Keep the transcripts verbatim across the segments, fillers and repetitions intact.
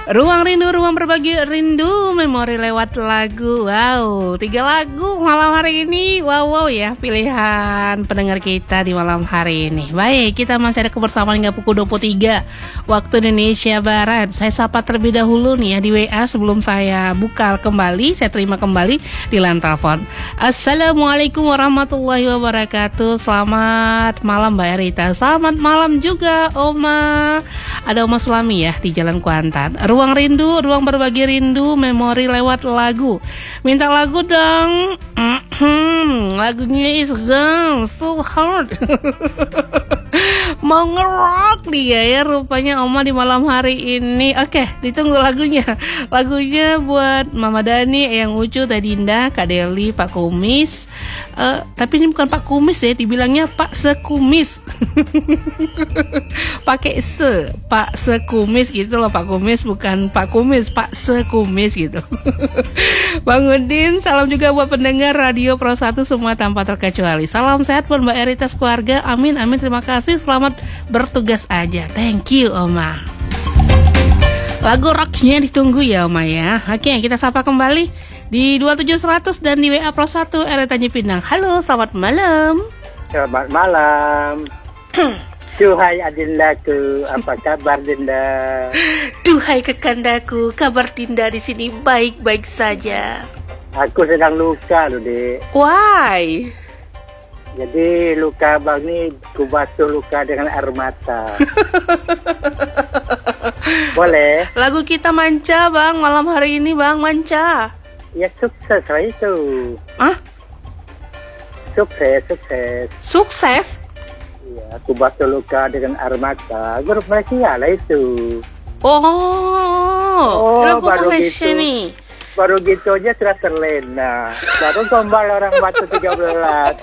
Ruang rindu, ruang berbagi rindu, memori lewat lagu. Wow, tiga lagu malam hari ini. Wow, wow ya pilihan pendengar kita di malam hari ini. Baik, kita masih ada kebersamaan hingga pukul dua puluh tiga waktu Indonesia Barat. Saya sapa terlebih dahulu nih ya di W A sebelum saya buka kembali, saya terima kembali di line telepon. Assalamualaikum warahmatullahi wabarakatuh. Selamat malam Mbak Erita. Selamat malam juga Oma. Ada Oma Sulami ya di Jalan Kuantan. Ruang rindu, ruang berbagi rindu, memori lewat lagu. Minta lagu dong. Lagunya is gone so hard. Mau ngerok dia ya rupanya Oma di malam hari ini. Oke, ditunggu lagunya. Lagunya buat Mama Dani, Eyang Ucu, Teh Dinda, Kak Deli, Pak Kumis. uh, Tapi ini bukan Pak Kumis ya, dibilangnya Pak Sekumis. Pakai se, Pak Sekumis gitu loh. Pak Kumis bukan Pak Kumis, Pak Sekumis gitu. Bang Udin, salam juga buat pendengar Radio Pro satu semua tanpa terkecuali. Salam sehat buat Mbak Erita keluarga. Amin, amin, terima kasih. Selamat bertugas aja. Thank you Oma. Lagu rocknya ditunggu ya Oma ya. Oke, kita sapa kembali di dua tujuh seratus dan di W A Pro satu Erita Pinang. Halo, selamat malam. Selamat malam. Duhai adindaku, apa kabar Dinda? Duhai kekandaku, kabar Dinda di sini baik-baik saja. Aku sedang luka loh, Dek. Why? Jadi luka abang ni ku basuh luka dengan air mata. Boleh? Lagu kita manca bang, malam hari ini bang, manca. Ya sukses lah itu. Hah? Sukses, sukses. Sukses? Ya, aku basuh luka dengan air mata. Grup Malaysia lah itu. Oh, oh lagu baru Malaysia gitu. nih. Baru gitu aja sudah terlena. Baru gombal orang Batu tiga belas.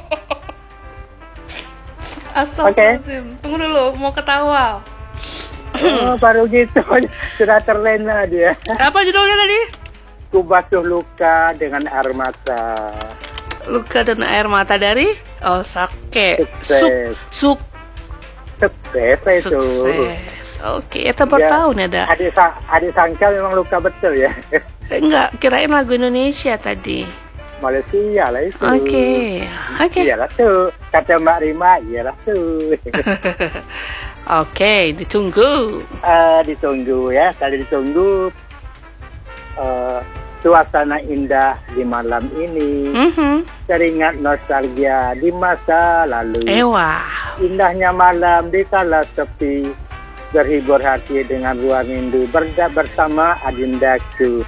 Astagfirullahaladzim. Okay. Tunggu dulu, mau ketawa. Oh, baru gitu sudah terlena dia. Apa judulnya tadi? Ku basuh luka dengan air mata. Luka dan air mata dari Oh Sake. Sukses. Suk, suk. Sukses itu. Sukses. Oke, itu per ya, tahun ya dah. Adik, adik sangka memang luka betul ya. Enggak, kirain lagu Indonesia tadi. Malaysia lah itu. Oke, okay. oke. Okay. Iyalah tuh, kata Mbak Rima, iyalah tuh. Oke, okay, ditunggu. Uh, ditunggu ya, kali ditunggu. Uh, suasana indah di malam ini, mm-hmm. teringat nostalgia di masa lalu. Ewa. Indahnya malam di kala sepi, berhibur hati dengan ruang rindu, berdap bersama adindaku.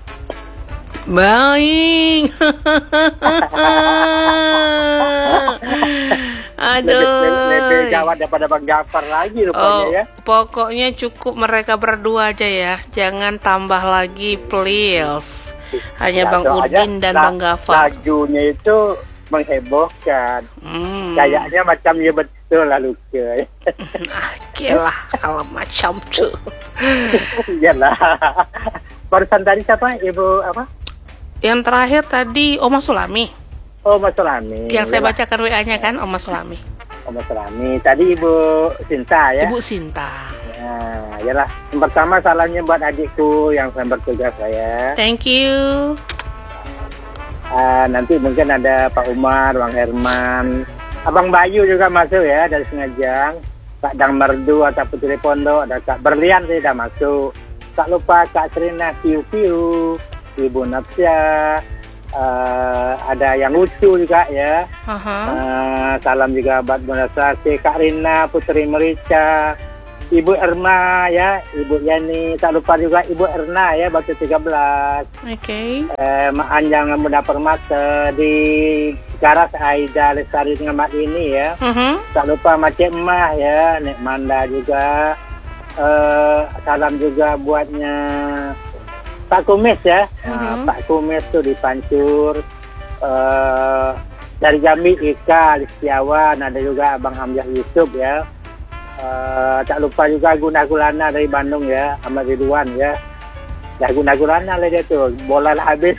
Baik. Aduh. Lebih gawat daripada Bang Jafar lagi rupanya oh, ya. Pokoknya cukup mereka berdua aja ya. Jangan tambah lagi please. Hanya ya, Bang Udin dan Bang Gafar. Lagunya itu menghebohkan. Hmm. Kayaknya macam ya betul lah Luka. Oke lah kalau macam tuh. Iyalah. Barusan tadi siapa? Ibu apa? Yang terakhir tadi Oma Sulami. Oh, Oma Sulami. Yang saya bacakan W A-nya kan Oma Sulami. Oma Sulami. Tadi Ibu Sinta ya. Ibu Sinta. Nah, yalah. Yang pertama salamnya buat adikku yang sedang bertugas saya. Thank you. Uh, nanti mungkin ada Pak Umar, Bang Herman, Abang Bayu juga masuk ya dari Sengajang. Kak Dang Merdu atau Putri Pondok, ada Kak Berlian sudah masuk. Tak lupa Kak Serina Piu Piu, Ibu Napsia, uh, ada yang lucu juga ya. Uh-huh. Uh, salam juga buat Bunda Sasi, Kak Rina, Putri Merica, Ibu Erma ya, Ibu Yani, tak lupa juga Ibu Erna ya, Batu tiga belas. Oke. Okay. Uh, Mak Anjang Bunda Permata di Garas Aida Lestari dengan Mak ini ya. Uh-huh. Tak lupa Macik Emah ya, Nek Manda juga. Uh, salam juga buatnya Pak Kumis ya. Uh-huh. Nah, Pak Kumis tuh di Pancur. Uh, dari Jambi Ika Listiawan, ada juga Abang Hamzah Yusuf ya. Uh, tak lupa juga Guna Gulana dari Bandung ya, Ahmad Ridwan ya. Dah Guna Gulana lah dia tuh, bola lah habis.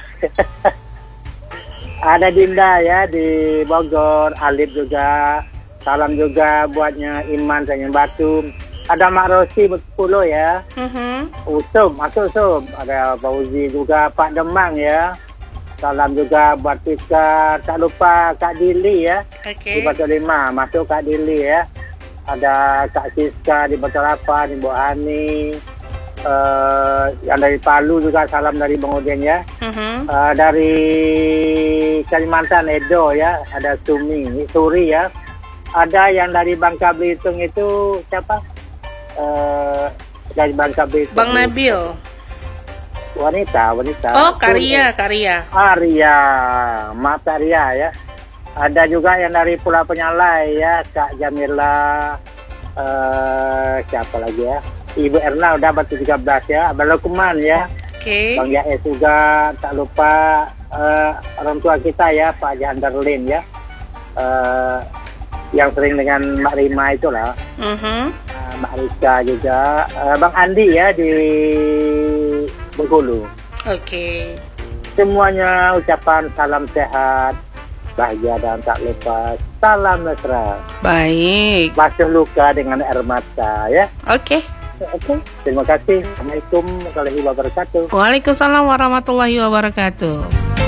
Ada Dinda ya di Bogor, Alif juga. Salam juga buatnya Iman Sayang Batu. ada Mak Rosi sepuluh ya. Uh-huh. Usum, masuk Usum. Ada Fauzi juga, Pak Demang ya. Salam juga buat Tika. Tak lupa Kak Dili ya. Okay. Di Batu Lima, masuk Kak Dili ya. Ada Kak Siska di Batu Lapa, di Bu Hani. Uh, yang dari Palu juga salam dari Bang Udin ya. Uh-huh. Uh, dari Kalimantan Edo ya. Ada Sumi, Suri ya. Ada yang dari Bangka Belitung itu siapa? Uh, dari Bangka Belitung. Bang Nabil. Wanita, wanita. Oh, Karya, Karya. Arya, Mak Arya ya. Ada juga yang dari Pulau Penyalai ya, Kak Jamila. Uh, siapa lagi ya? Ibu Erna udah batu tiga belas ya. Abang Lukman ya. Oke. Okay. Bang Yaes juga, tak lupa uh, orang tua kita ya, Pak Jahan Darlin ya. Uh, yang sering dengan Mak Rima itulah. Uh-huh. Uh, Mak Rika juga. Uh, Bang Andi ya di Bengkulu. Oke. Okay. Semuanya ucapan salam sehat, bahagia dan tak lupa salam mesra. Baik. Basuh luka dengan air mata ya. Oke. Okay. Oke. Okay. Terima kasih. Assalamualaikum warahmatullahi wabarakatuh. Waalaikumsalam warahmatullahi wabarakatuh.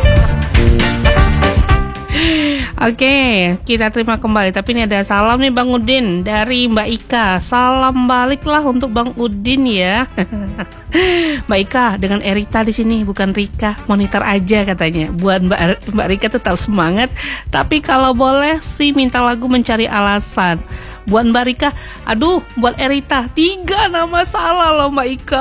Oke, kita terima kembali. Tapi ini ada salam nih Bang Udin dari Mbak Ika. Salam baliklah untuk Bang Udin ya. Mbak Ika dengan Erita di sini, bukan Rika. Monitor aja katanya. Buat Mbak Mbak Rika tetap semangat. Tapi kalau boleh sih minta lagu Mencari Alasan. Buat Mbak Rika, aduh, buat Erita tiga nama salah loh Mbak Ika.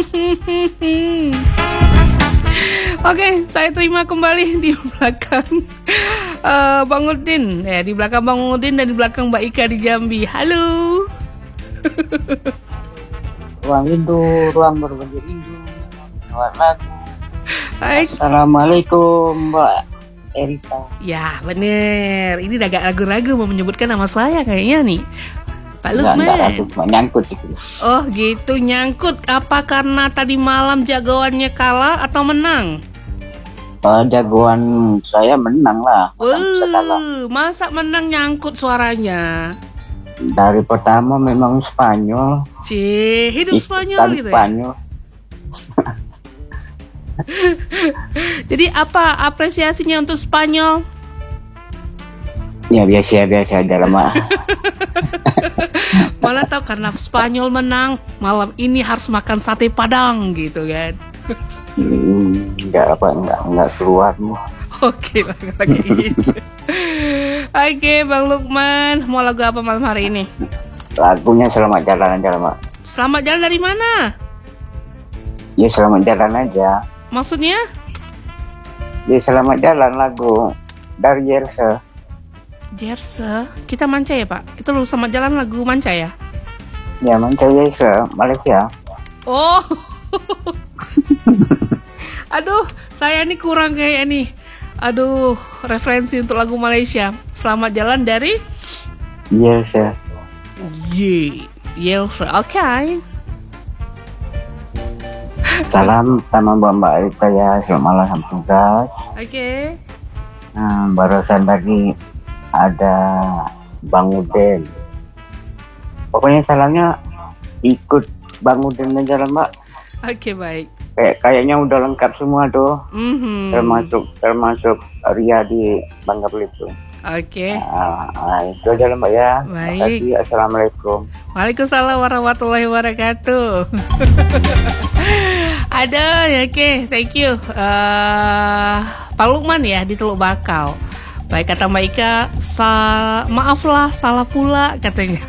Oke, saya terima kembali di belakang uh, Bang Udin ya, di belakang Bang Udin dan di belakang Mbak Ika di Jambi. Halo. Ruang rindu, ruang berbagi rindu, ruang lagu. Hai. Assalamualaikum Mbak Erita. Ya bener, ini agak ragu-ragu mau menyebutkan nama saya kayaknya nih Pak Lukman. Enggak, enggak, nyangkut itu. Oh gitu, nyangkut. Apa karena tadi malam jagoannya kalah atau menang? Uh, jagoan saya menang lah. Uh, masa menang nyangkut suaranya? Dari pertama memang Spanyol. Cih, hidup Spanyol gitu Spanyol. Ya? Jadi apa apresiasinya untuk Spanyol? Ya biasa-biasa aja lah Mak. Malah tahu karena Spanyol menang, malam ini harus makan sate Padang gitu kan. Hmm, enggak apa enggak enggak keluar nih. Oke lah lagi gitu. Oke Bang Lukman, mau lagu apa malam hari ini? Lagunya Selamat Jalan aja lah Mak. Selamat jalan dari mana? Ya selamat jalan aja. Maksudnya? Ya selamat jalan lagu dari Jerse. Jerse, kita manca ya Pak? Itu lu Selamat Jalan lagu manca ya? Ya manca Jerse, Malaysia. Oh. Aduh, saya ini kurang kayak nih. Aduh, referensi untuk lagu Malaysia. Selamat jalan dari Jerse. Ye, Yelsa. Oke. Okay. Salam sama Mbak Mbak Rita ya, selamat malam sama tugas. Oke. Okay. Nah, barusan tadi ada Bang Udin. Pokoknya salamnya ikut Bang Udin aja lah Mbak. Oke okay, baik. Kayak kayaknya udah lengkap semua tuh. Mm-hmm. Termasuk termasuk Ria di Bangka Belitung. Oke. Okay. Nah, nah, itu aja lah Mbak ya. Baik. Makasih. Assalamualaikum. Waalaikumsalam warahmatullahi wabarakatuh. Ada ya, oke, okay, thank you. Uh, Pak Lukman ya di Teluk Bakau. Baik kata Mbak Ika, sa- maaflah salah pula katanya.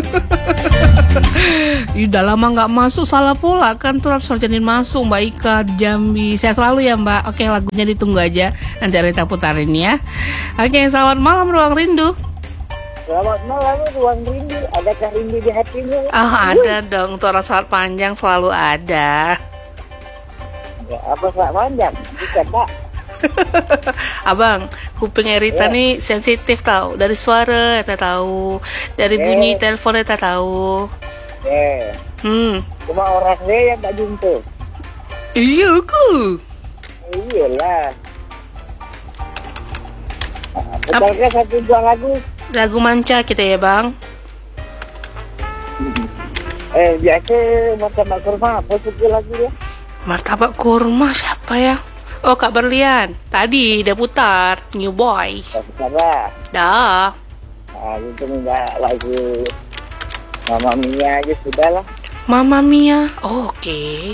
Udah lama nggak masuk salah pula kan tuh harus sarjanin masuk Mbak Ika di Jambi. Sehat selalu ya Mbak. Oke lagunya ditunggu aja nanti Rita putarin ya. Oke selamat malam Ruang Rindu. Selamat malam Ruang Rindu. Adakah rindu di hatimu? Ah ada dong, tuh rasa panjang selalu ada. Ya, apa saat panjang? Bukan Pak. Abang, kuping Rita yeah. nih sensitif tahu. Dari suara Rita tahu, dari yeah. bunyi telepon Rita tahu. Yeah. Hmm. Cuma orang dia yang tak jumpa. Iya ku. Iyalah. Putarkan satu dua lagu. Lagu manca kita ya bang. Eh, biasa martabak kurma apa sih lagi ya? Martabak kurma siapa ya? Oh, Kak Berlian. Tadi udah putar New Boy. Saudara. Dah. Nah, itu enggak lagu Mama Mia aja sudah lah. Mama Mia. Oh, oke. Okay.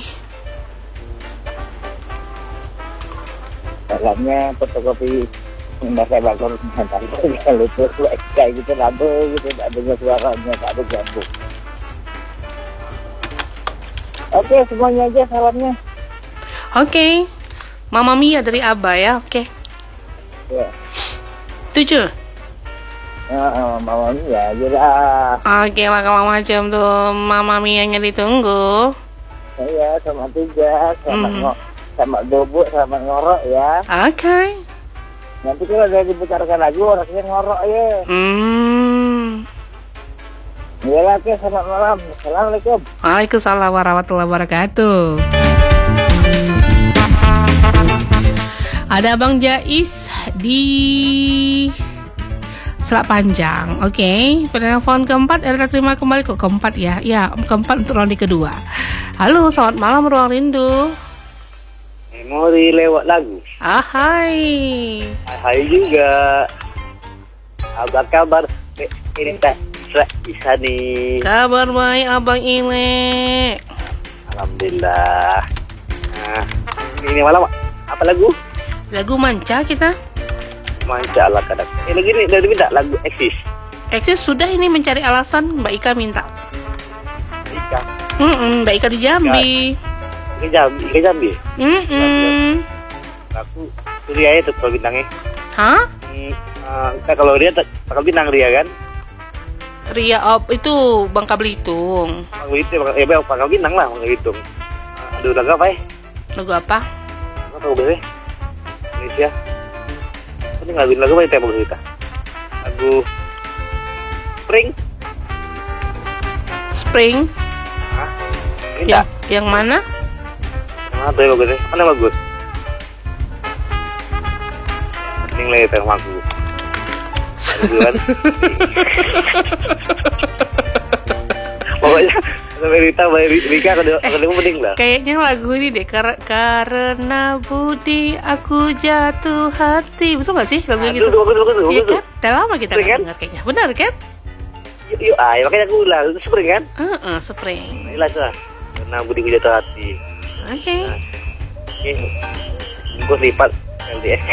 Dalamnya fotokopi martabak kurma tadi kalau tuh kayak gitu lagu gitu enggak dengar suaranya, enggak ada gabung. Oke, semuanya aja salamnya. Oke. Okay. Mama Mia dari Abah ya, oke. Okay. Ya. Tujuh. Uh, Mama Mia aja lah. Oke lah kalau macam tuh Mama Mia-nya ditunggu. Iya, sama tiga, sama mm. ngok, sama dobok, sama ngorok ya. Oke. Okay. Nanti kalau udah diputarkan lagu orangnya ngorok ya. Hmm. Ya lah, oke, selamat malam. Assalamualaikum. Waalaikumsalam warahmatullahi wabarakatuh. Ada Abang Jais di Selat Panjang. Oke, okay. Penelpon keempat, Erna terima kembali kok keempat ya. Ya, keempat untuk ronde kedua. Halo, selamat malam Ruang Rindu. Memori lewat lagu. Ah, hai. Hai juga. Apa kabar? Ini tak Isani. Kabar baik Abang Ile. Alhamdulillah. Nah, ini malam apa lagu? Lagu manca kita. Manca lah kadang. Eh lagi ni dah minta lagu Eksis. Eksis sudah ini mencari alasan Mbak Ika minta. Ika. Hmm, Mbak Ika di Jambi. Ika Jambi, Ika Jambi. Hmm. Aku Ria itu kalau bintangnya. Hah? Hmm, uh, kalau Ria bakal bintang Ria kan? Ria op itu Bangka Belitung. Bangka Belitung, ya bakal bintang lah Bangka Belitung. Aduh, lagu apa ya? Lagu apa? Apa tahu bener? Indonesia. Ini ngelaguin lagu apa yang tempo kita? Lagu Spring. Spring. Hah? Ini ya, yang mana? Yang mana tuh ya bagusnya? Mana yang bagus? Ini lagi tempo aku. Kan? Pokoknya Rita, Rika kalau kalau penting lah. Kayaknya lagu ini deh Kar- karena budi aku jatuh hati. Betul gak sih lagunya gitu? Betul, betul, betul. Iya kan? Udah lama kita nggak dengar kayaknya. Benar kan? Yuk, yuk, ah, makanya aku ulang. Itu Spring kan? Heeh, uh, uh, Spring. Jelas lah. Karena budi aku jatuh hati. Oke. Okay. Nah, ini bungkus lipat nanti ya.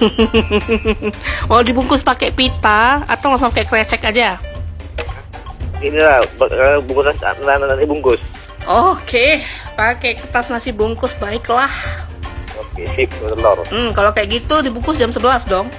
Mau dibungkus pakai pita atau langsung pakai krecek aja? Inilah bungkus nanti bungkus. Oke, pakai kertas nasi bungkus baiklah. Oke, sip, telur. Hmm, kalau kayak gitu dibungkus jam sebelas dong.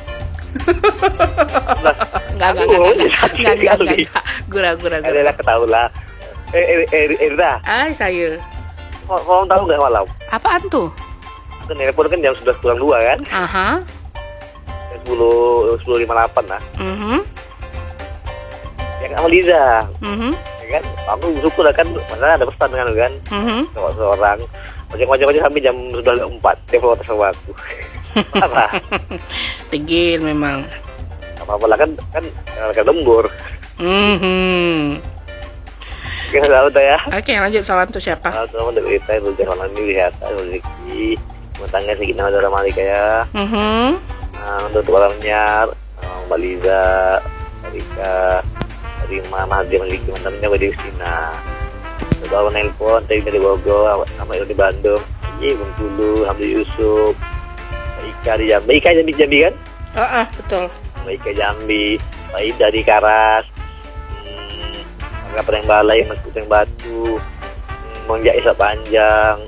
Enggak, enggak, enggak, enggak, enggak, enggak, gura, gura, gura. Adalah ketahulah. Eh, eh, eh, Erda. Ay, saya. Kau, kau tahu nggak malam? Apaan tuh? Kan telepon kan jam sebelas kurang dua kan? Aha. Sepuluh, sepuluh lima delapan lah. Mhm. Yang sama Liza. Mhm. Ya kan? Aku syukur lah kan, mana ada pesan kan kan? Mhm. Seorang. Macam-macam sampai jam sudah empat. Telepon sama aku. Apa? Tegil memang. Apa-apa lah kan, kan kan lembur. Mhm. Oke, selamat ya. Oke, lanjut salam tuh siapa? Salam untuk kita, untuk jalan ini lihat, rezeki, tangga sedikit nama dalam Malika ya. Mhm. Nah, untuk tualannya, Mbak Liza, Malika, Rima, Mahdi, Maliki, mantannya Mbak Justina. Bawa nelpon, tadi dari Bogor, sama di Bandung, Iya, Bengkulu, Hamdi Yusuf, Mbak Ika di Jambi, Ika Jambi Jambi kan? Oh, uh, betul. Mbak Ika Jambi, Mbak Ida di Karas, hmm, Angga Pereng Balai, Mas Puteng Batu, hmm, Monjak Isa Panjang,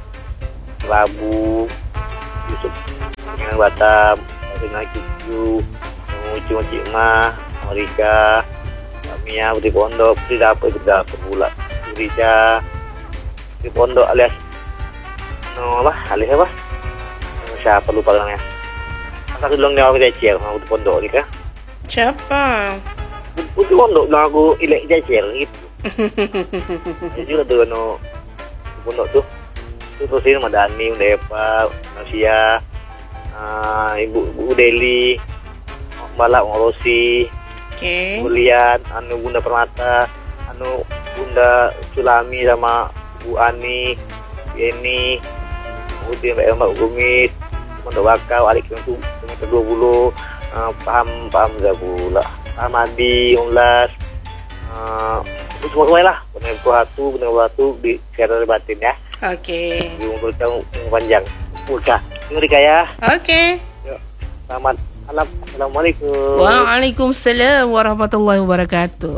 Rabu, Yusuf, Dengan Batam, Dengan Cucu, Mengucu Macik Mah, Amerika, Mia, Putri Pondok, Putri Dapur, Putri Dapur pula, Putri Rica, Putri Pondok alias no apa? Alias apa? Siapa lupa namanya? Aku bilang dia orang Jacer, sama Putri Pondok ni kah? Siapa? Putri Pondok bilang aku ilek Jacer gitu. Jadi juga tuh no Putri Pondok tuh. Itu terus ini Madani, Undepa, Nasia, uh, Ibu Ibu Deli, Balak, Rosi, Oke. Bulian, anu Bunda Permata, anu Bunda Sulami sama Bu Ani, Yeni, kemudian Mbak Mbak Gumis, Mondok Bakau, Alik Kentu, Semester dua puluh, uh, Paham Paham Zabula, Paham Adi, Umlas, uh, semua semuanya lah, benar satu, benar satu di share batin ya. Oke. Di umur tahun panjang, udah, ini ya. Oke. Yuk, selamat malam, assalamualaikum. Waalaikumsalam warahmatullahi wabarakatuh.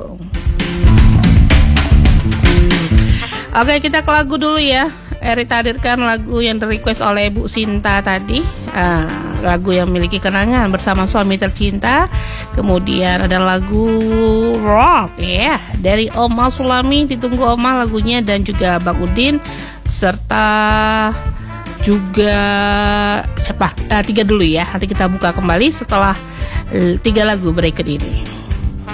Oke, kita ke lagu dulu ya. Eri hadirkan lagu yang di-request oleh Bu Sinta tadi, uh, lagu yang memiliki kenangan bersama suami tercinta. Kemudian ada lagu rock ya dari Oma Sulami, ditunggu Oma lagunya, dan juga Bang Udin, serta juga siapa? Uh, tiga dulu ya. Nanti kita buka kembali setelah uh, tiga lagu berikut ini.